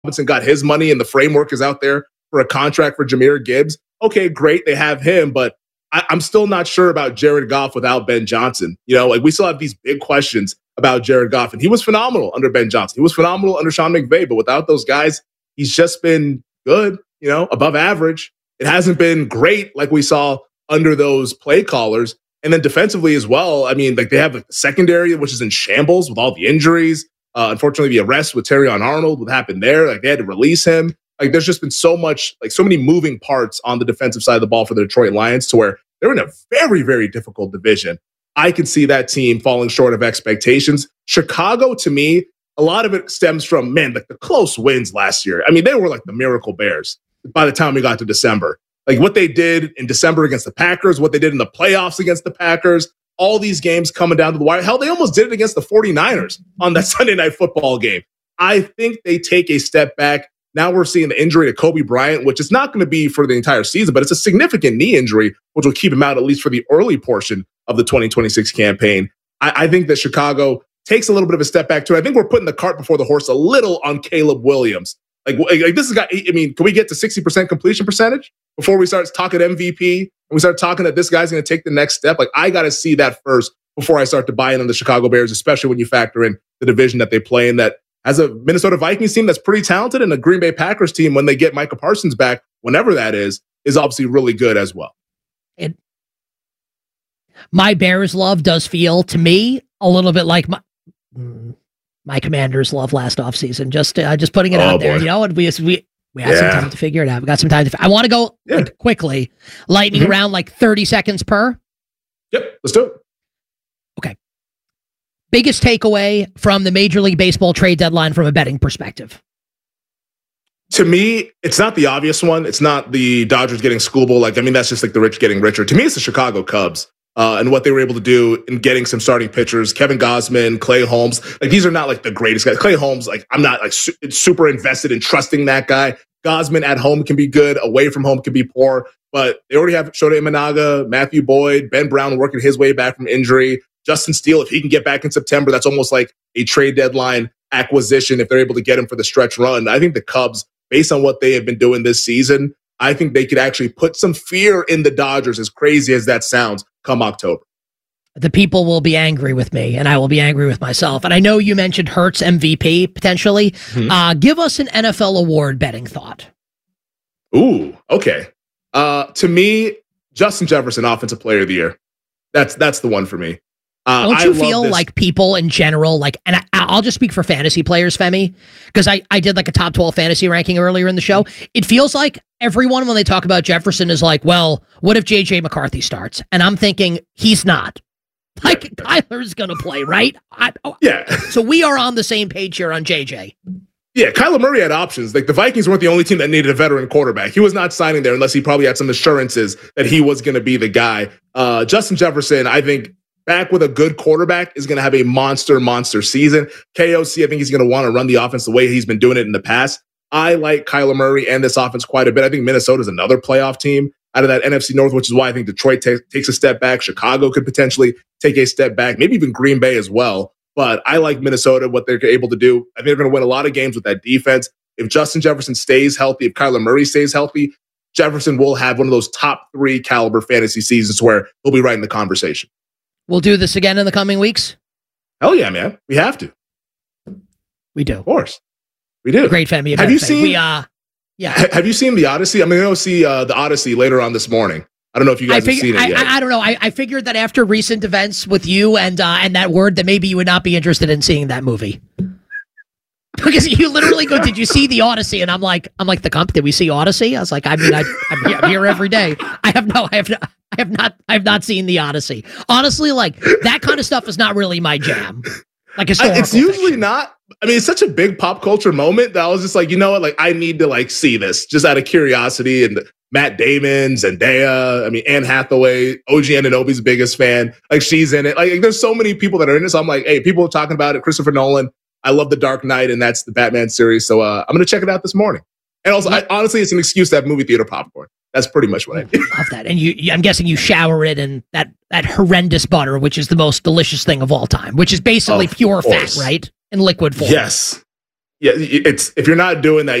Robinson got his money and the framework is out there for a contract for Jahmyr Gibbs. Okay, great. They have him, but I'm still not sure about Jared Goff without Ben Johnson. Like we still have these big questions about Jared Goff, and he was phenomenal under Ben Johnson. He was phenomenal under Sean McVay, but without those guys, he's just been good, above average. It hasn't been great like we saw under those play callers. And then defensively as well, I mean, like they have the secondary, which is in shambles with all the injuries. Unfortunately, the arrest with Terrion Arnold, what happened there? Like they had to release him. Like there's just been so many moving parts on the defensive side of the ball for the Detroit Lions to where they're in a very, very difficult division. I can see that team falling short of expectations. Chicago, to me, a lot of it stems from, like the close wins last year. I mean, they were like the Miracle Bears by the time we got to December. Like what they did in December against the Packers, what they did in the playoffs against the Packers, all these games coming down to the wire. Hell, they almost did it against the 49ers on that Sunday Night Football game. I think they take a step back. Now we're seeing the injury to Kobe Bryant, which is not going to be for the entire season, but it's a significant knee injury, which will keep him out at least for the early portion of the 2026 campaign. I think that Chicago takes a little bit of a step back too. I think we're putting the cart before the horse a little on Caleb Williams. Like this is, can we get to 60% completion percentage before we start talking MVP and we start talking that this guy's going to take the next step? Like I got to see that first before I start to buy in on the Chicago Bears, especially when you factor in the division that they play in, that has a Minnesota Vikings team that's pretty talented and a Green Bay Packers team, when they get Micah Parsons back, whenever that is obviously really good as well. My Bears love does feel to me a little bit like my Commanders love last offseason. Just putting it out there, and we have some time to figure it out. We got some time I want to go quickly, lightning round, like 30 seconds per. Yep, let's do it. Okay. Biggest takeaway from the Major League Baseball trade deadline from a betting perspective? To me, it's not the obvious one. It's not the Dodgers getting schoolable. That's just like the rich getting richer. To me, it's the Chicago Cubs. And what they were able to do in getting some starting pitchers, Kevin Gausman, Clay Holmes. These are not like the greatest guys. Clay Holmes, I'm not super invested in trusting that guy. Gausman at home can be good, away from home can be poor. But they already have Shota Imanaga, Matthew Boyd, Ben Brown working his way back from injury. Justin Steele, if he can get back in September, that's almost like a trade deadline acquisition if they're able to get him for the stretch run. I think the Cubs, based on what they have been doing this season, I think they could actually put some fear in the Dodgers, as crazy as that sounds, come October. The people will be angry with me, and I will be angry with myself. And I know you mentioned Hurts MVP, potentially. Give us an NFL award betting thought. Ooh, okay. To me, Justin Jefferson, Offensive Player of the Year. That's the one for me. Don't you feel like people in general, and I'll just speak for fantasy players, Femi, because I did like a top 12 fantasy ranking earlier in the show. It feels like everyone, when they talk about Jefferson, is like, well, what if JJ McCarthy starts? And I'm thinking he's not. Kyler's going to play, right? Yeah. So we are on the same page here on JJ. Yeah, Kyler Murray had options. The Vikings weren't the only team that needed a veteran quarterback. He was not signing there unless he probably had some assurances that he was going to be the guy. Justin Jefferson, I think, back with a good quarterback, is going to have a monster season. KOC, I think he's going to want to run the offense the way he's been doing it in the past. I like Kyler Murray and this offense quite a bit. I think Minnesota's another playoff team out of that NFC North, which is why I think Detroit takes a step back. Chicago could potentially take a step back, maybe even Green Bay as well. But I like Minnesota, what they're able to do. I think they're going to win a lot of games with that defense. If Justin Jefferson stays healthy, if Kyler Murray stays healthy, Jefferson will have one of those top 3 caliber fantasy seasons where he'll be right in the conversation. We'll do this again in the coming weeks? Hell yeah, man. We have to. We do. Of course. We do. Great Femi. Have you seen? Yeah. Have you seen The Odyssey? I'm going to go see The Odyssey later on this morning. I don't know if you guys have seen it yet. I don't know. I figured that after recent events with you and that word, that maybe you would not be interested in seeing that movie. Because you literally go, did you see The Odyssey? And I'm like, the comp, did we see Odyssey? I was like, I'm here every day. I have not seen The Odyssey. Honestly, like that kind of stuff is not really my jam. Like it's usually not. I mean, it's such a big pop culture moment that I was just like, you know what? Like, I need to see this just out of curiosity. And Matt Damon, Zendaya, Anne Hathaway, OG Anunoby's biggest fan. She's in it. There's so many people that are in this. So I'm like, hey, people are talking about it. Christopher Nolan. I love The Dark Knight, and that's the Batman series. So I'm going to check it out this morning. And also, honestly, it's an excuse to have movie theater popcorn. That's pretty much what I do. Love that. And I'm guessing you shower it in that horrendous butter, which is the most delicious thing of all time, which is basically pure fat, right? In liquid form. Yes. it's if you're not doing that,